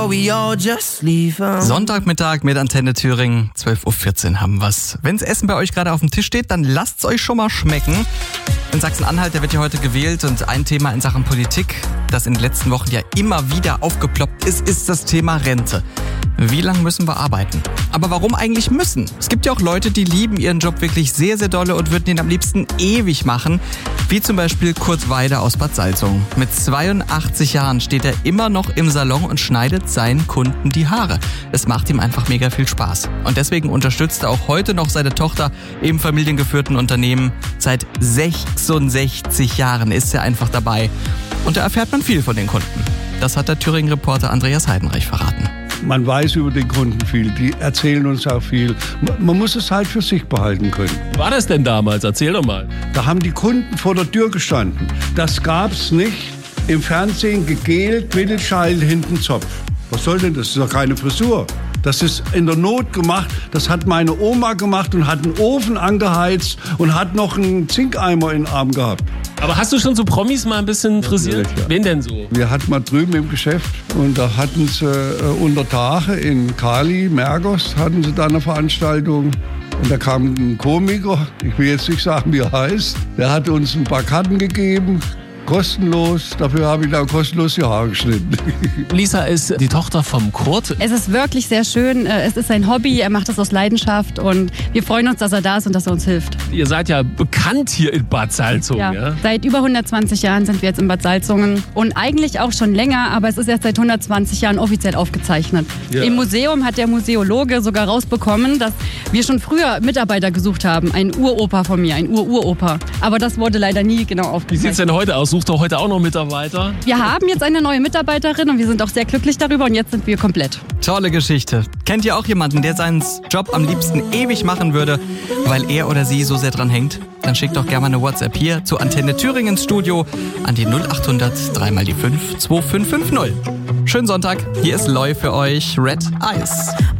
Sonntagmittag mit Antenne Thüringen, 12.14 Uhr haben wir's. Wenn's Essen bei euch gerade auf dem Tisch steht, dann lasst's euch schon mal schmecken. In Sachsen-Anhalt, da wird ja heute gewählt und ein Thema in Sachen Politik, das in den letzten Wochen ja immer wieder aufgeploppt ist das Thema Rente. Wie lange müssen wir arbeiten? Aber warum eigentlich müssen? Es gibt ja auch Leute, die lieben ihren Job wirklich sehr, sehr dolle und würden ihn am liebsten ewig machen. Wie zum Beispiel Kurt Weider aus Bad Salzungen. Mit 82 Jahren steht er immer noch im Salon und schneidet seinen Kunden die Haare. Es macht ihm einfach mega viel Spaß. Und deswegen unterstützt er auch heute noch seine Tochter im familiengeführten Unternehmen. Seit 66 Jahren ist er einfach dabei. Und da erfährt man viel von den Kunden. Das hat der Thüringen-Reporter Andreas Heidenreich verraten. Man weiß über den Kunden viel, die erzählen uns auch viel. Man muss es halt für sich behalten können. Wie war das denn damals? Erzähl doch mal. Da haben die Kunden vor der Tür gestanden. Das gab's nicht. Im Fernsehen gegelt, Mittelscheitel, hinten Zopf. Was soll denn das? Das ist doch keine Frisur. Das ist in der Not gemacht. Das hat meine Oma gemacht und hat einen Ofen angeheizt und hat noch einen Zinkeimer in den Arm gehabt. Aber hast du schon so Promis mal ein bisschen frisiert? Ja. Wen denn so? Wir hatten mal drüben im Geschäft und da hatten sie unter Tage in Kali, Mergos, hatten sie da eine Veranstaltung. Und da kam ein Komiker, ich will jetzt nicht sagen, wie er heißt, der hat uns ein paar Karten gegeben. Kostenlos, dafür habe ich dann kostenlos die Haare geschnitten. Lisa ist die Tochter vom Kurt. Es ist wirklich sehr schön, es ist sein Hobby, er macht es aus Leidenschaft und wir freuen uns, dass er da ist und dass er uns hilft. Ihr seid ja bekannt hier in Bad Salzungen, ja? Seit über 120 Jahren sind wir jetzt in Bad Salzungen und eigentlich auch schon länger, aber es ist erst seit 120 Jahren offiziell aufgezeichnet. Ja. Im Museum hat der Museologe sogar rausbekommen, dass wir schon früher Mitarbeiter gesucht haben. Ein Uropa von mir, ein Uropa. Aber das wurde leider nie genau aufgezeichnet. Wie sieht es denn heute aus? Sucht ihr heute auch noch Mitarbeiter? Wir haben jetzt eine neue Mitarbeiterin und wir sind auch sehr glücklich darüber und jetzt sind wir komplett. Tolle Geschichte. Kennt ihr auch jemanden, der seinen Job am liebsten ewig machen würde, weil er oder sie so sehr dran hängt? Dann schickt doch gerne mal eine WhatsApp hier zu Antenne Thüringen ins Studio an die 0800 3 mal die 5 2550. Schönen Sonntag, hier ist Loy für euch, Red Eyes.